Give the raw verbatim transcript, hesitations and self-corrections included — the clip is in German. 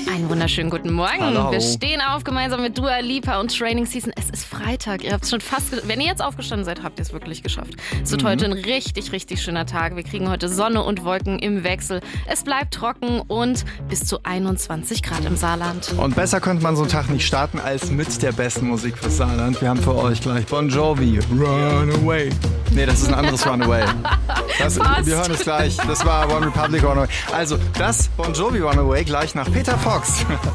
Einen wunderschönen guten Morgen. Hallo. Wir stehen auf gemeinsam mit Dua Lipa und Training Season. Es ist Freitag. Ihr habt es schon fast, ge- wenn ihr jetzt aufgestanden seid, habt ihr es wirklich geschafft. Es wird mhm. heute ein richtig, richtig schöner Tag. Wir kriegen heute Sonne und Wolken im Wechsel. Es bleibt trocken und bis zu einundzwanzig Grad im Saarland. Und besser könnte man so einen Tag nicht starten als mit der besten Musik fürs Saarland. Wir haben für euch gleich Bon Jovi, Runaway. Nee, das ist ein anderes Runaway. Das, wir hören es gleich. Das war One Republic Runaway. Also, das Bon Jovi Runaway gleich nach Peter Fox.